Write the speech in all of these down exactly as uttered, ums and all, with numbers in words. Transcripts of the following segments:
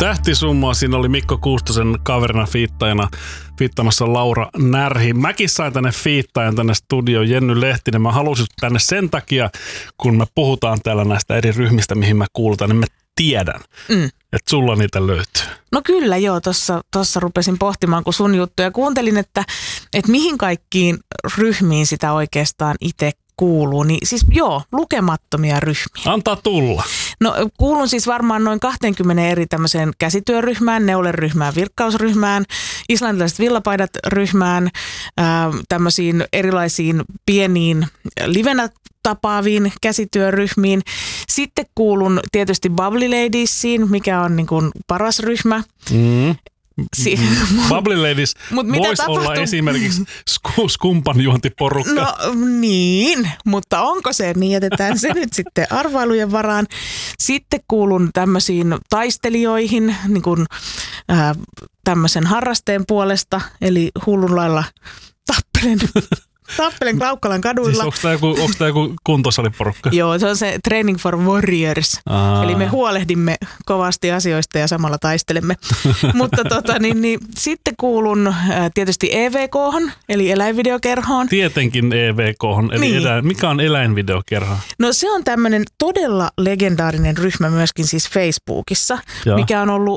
Tähtisummaa. Siinä oli Mikko Kuustosen kaverina fiittajana fiittamassa Laura Närhi. Mäkin sain tänne fiittajan tänne studioon Jenny Lehtinen. Mä halusin tänne sen takia, kun me puhutaan täällä näistä eri ryhmistä, mihin mä kuulutan, niin mä tiedän, mm. että sulla niitä löytyy. No kyllä joo, tuossa rupesin pohtimaan, kun sun juttuja kuuntelin, että, että mihin kaikkiin ryhmiin sitä oikeastaan itse kuuluu. Niin siis joo, lukemattomia ryhmiä. Antaa tulla. No kuulun siis varmaan noin kaksikymmentä eri tämmöiseen käsityöryhmään, neuleryhmään, virkkausryhmään, islantilaiset villapaidat ryhmään, ää, tämmöisiin erilaisiin pieniin livenä tapaaviin käsityöryhmiin. Sitten kuulun tietysti Bubbly Ladiesiin, mikä on niin kuin paras ryhmä. Mm. Si- Bubbly Ladies voisi olla esimerkiksi sku- skumpanjuontiporukka. No niin, mutta onko se, niin jätetään se nyt sitten arvailujen varaan. Sitten kuulun tämmöisiin taistelijoihin, niin kuin äh, tämmöisen harrasteen puolesta, eli hullun lailla tappelen. Tappelen Klaukkalan kaduilla. Siis onko tämä joku, onko tämä joku kuntosaliporukka? Joo, se on se Training for Warriors. Aa. Eli me huolehdimme kovasti asioista ja samalla taistelemme. Mutta tota, niin, niin, sitten kuulun äh, tietysti E V K:hon, eli eläinvideokerhoon. Tietenkin E V K:hon, eli niin. eläin, mikä on eläinvideokerho? No se on tämmöinen todella legendaarinen ryhmä myöskin siis Facebookissa, Joo. mikä on ollut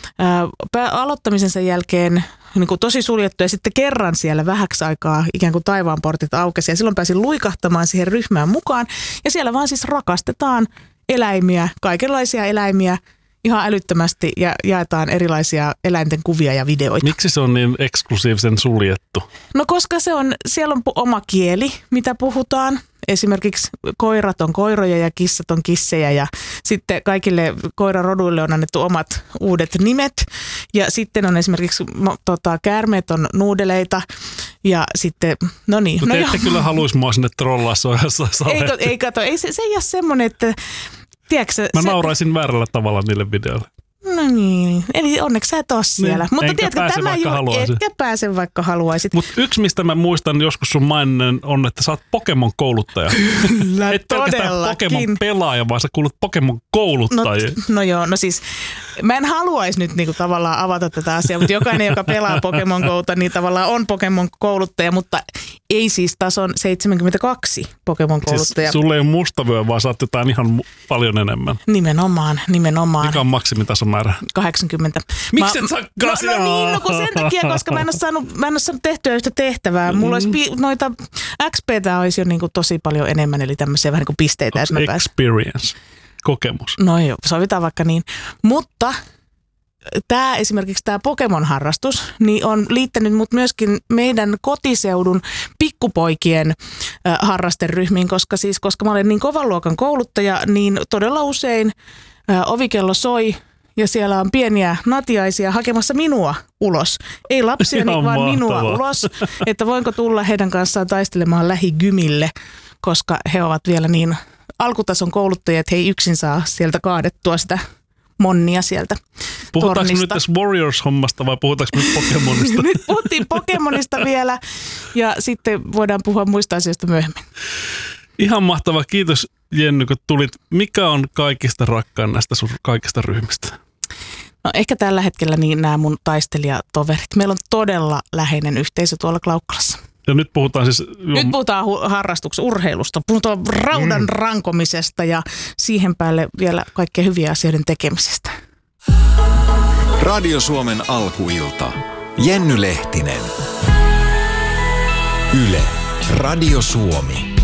äh, aloittamisensa jälkeen niin kuin tosi suljettu ja sitten kerran siellä vähäksi aikaa ikään kuin taivaanportit aukesi ja silloin pääsin luikahtamaan siihen ryhmään mukaan ja siellä vaan siis rakastetaan eläimiä, kaikenlaisia eläimiä ihan älyttömästi ja jaetaan erilaisia eläinten kuvia ja videoita. Miksi se on niin eksklusiivisen suljettu? No koska se on, siellä on oma kieli, mitä puhutaan. Esimerkiksi koirat on koiroja ja kissat on kissejä ja sitten kaikille koiraroduille on annettu omat uudet nimet. Ja sitten on esimerkiksi tota, käärmeet on nuudeleita ja sitten, no niin. No te ette no kyllä haluaisi mua sinne trollaa sojassa. Ei, ei kato, ei, se, se ei ole semmoinen, että tiedätkö, Mä se, nauraisin väärällä tavalla niille videoille. No niin, eli onneksi sä et ole siellä. Niin, mutta tiedätkö, tämä ju- etkä pääse vaikka haluaisit. Mutta yksi, mistä mä muistan joskus sun maininen on, että sä oot Pokemon-kouluttaja. Kyllä, et pelkästään Pokemon-pelaaja, vaan sä kuulut Pokemon-kouluttajia. No, no joo, no siis mä en haluaisi nyt niinku tavallaan avata tätä asiaa, mutta jokainen, joka pelaa Pokemon-Gouta, niin tavallaan on Pokemon-kouluttaja, mutta ei siis tason seitsemänkymmentäkaksi Pokemon-kouluttaja. Siis sulle ei ole mustavyö, vaan sä oot jotain ihan mu- paljon enemmän. Nimenomaan, nimenomaan. Mikä on maksimitason määrä? kahdeksankymmentä. Miksi et saa no, no niin, no kun sen takia, koska mä en ole saanut, mä en ole saanut tehtyä yhtä tehtävää. Mulla mm. olisi noita X P:tä olisi jo niin kuin tosi paljon enemmän, eli tämmöisiä vähän niin kuin pisteitä. Onko experience, kokemus? No joo, sovitaan vaikka niin. Mutta tämä esimerkiksi tämä Pokemon-harrastus niin on liittänyt mut myöskin meidän kotiseudun pikkupoikien äh, harrasteryhmiin, koska siis koska mä olen niin kovan luokan kouluttaja, niin todella usein äh, ovikello soi ja siellä on pieniä natiaisia hakemassa minua ulos. Ei lapsiani, vaan mahtavaa. Minua ulos, että voinko tulla heidän kanssaan taistelemaan lähigymille, koska he ovat vielä niin alkutason kouluttajia, että he ei yksin saa sieltä kaadettua sitä monnia sieltä Puhutaanko tornista. nyt tässä Warriors-hommasta vai puhutaanko nyt Pokemonista? Nyt puhuttiin Pokemonista vielä ja sitten voidaan puhua muista asioista myöhemmin. Ihan mahtava. Kiitos Jenny, kun tulit. Mikä on kaikista rakkain näistä sun kaikista ryhmistä? No ehkä tällä hetkellä niin nämä mun taistelijatoverit. Meillä on todella läheinen yhteisö tuolla Klaukkalassa. Ja nyt puhutaan siis... Nyt puhutaan hu- harrastuksesta, urheilusta, puhutaan raudan mm. rankomisesta ja siihen päälle vielä kaikkea hyviä asioiden tekemisestä. Radio Suomen alkuilta. Jenny Lehtinen. Yle. Radio Suomi.